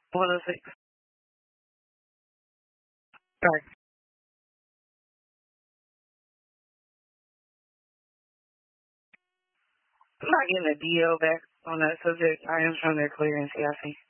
106. Sorry. I'm not getting a DL back on that subject. I am from their clearance, CIC.